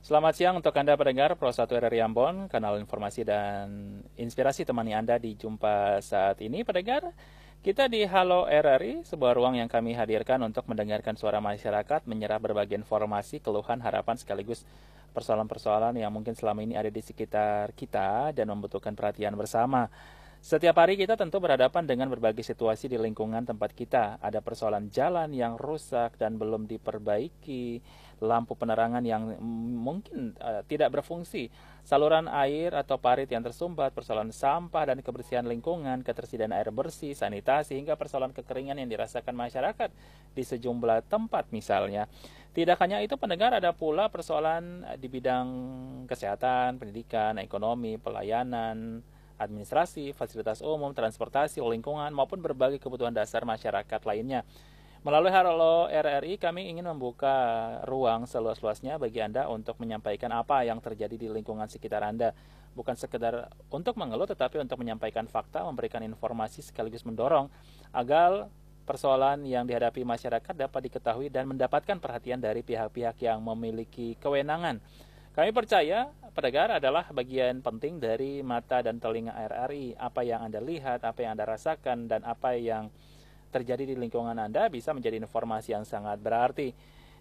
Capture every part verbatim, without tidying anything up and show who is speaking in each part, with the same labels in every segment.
Speaker 1: Selamat siang untuk Anda pendengar Pro satu R R I Ambon, kanal informasi dan inspirasi temani Anda di jumpa saat ini. Pendengar, kita di Halo R R I, sebuah ruang yang kami hadirkan untuk mendengarkan suara masyarakat, menyerap berbagai informasi, keluhan, harapan sekaligus persoalan-persoalan yang mungkin selama ini ada di sekitar kita dan membutuhkan perhatian bersama. Setiap hari kita tentu berhadapan dengan berbagai situasi di lingkungan tempat kita. Ada persoalan jalan yang rusak dan belum diperbaiki, lampu penerangan yang mungkin uh, tidak berfungsi, saluran air atau parit yang tersumbat, persoalan sampah dan kebersihan lingkungan, ketersediaan air bersih, sanitasi, hingga persoalan kekeringan yang dirasakan masyarakat di sejumlah tempat misalnya. Tidak hanya itu pendengar, ada pula persoalan di bidang kesehatan, pendidikan, ekonomi, pelayanan, administrasi, fasilitas umum, transportasi, lingkungan, maupun berbagai kebutuhan dasar masyarakat lainnya. Melalui Halo R R I, kami ingin membuka ruang seluas-luasnya bagi Anda untuk menyampaikan apa yang terjadi di lingkungan sekitar Anda. Bukan sekedar untuk mengeluh, tetapi untuk menyampaikan fakta, memberikan informasi sekaligus mendorong agar persoalan yang dihadapi masyarakat dapat diketahui dan mendapatkan perhatian dari pihak-pihak yang memiliki kewenangan. Kami percaya pendengar adalah bagian penting dari mata dan telinga R R I. Apa yang Anda lihat, apa yang Anda rasakan, dan apa yang terjadi di lingkungan Anda bisa menjadi informasi yang sangat berarti.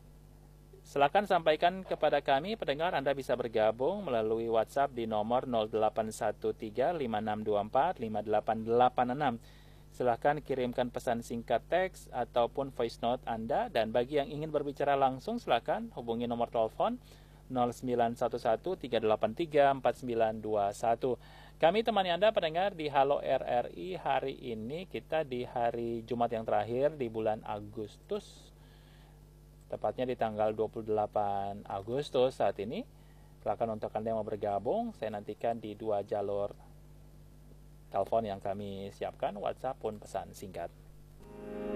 Speaker 1: Silakan sampaikan kepada kami, pendengar. Anda bisa bergabung melalui WhatsApp di nomor nol delapan satu tiga lima enam dua empat lima delapan delapan enam. Silakan kirimkan pesan singkat teks ataupun voice note Anda. Dan bagi yang ingin berbicara langsung, silakan hubungi nomor telepon nol sembilan satu satu tiga delapan tiga empat sembilan dua satu. Kami temani Anda pendengar di Halo R R I. Hari ini kita di hari Jumat yang terakhir di bulan Agustus, tepatnya di tanggal dua puluh delapan Agustus saat ini. Silakan untuk Anda yang mau bergabung, saya nantikan di dua jalur telepon yang kami siapkan, WhatsApp pun pesan singkat.